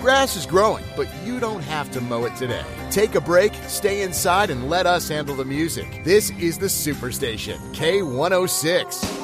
grass is growing, but you don't have to mow it today. Take a break, stay inside, and let us handle the music. This is the Superstation, K106.